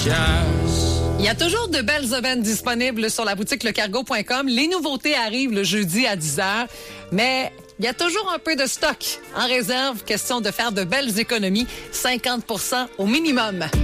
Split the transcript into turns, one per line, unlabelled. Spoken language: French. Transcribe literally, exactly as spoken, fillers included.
efficace.
Il y a toujours de belles aubaines disponibles sur la boutique lecargo point com. Les nouveautés arrivent le jeudi à dix heures, mais il y a toujours un peu de stock en réserve. Question de faire de belles économies, cinquante pour cent au minimum.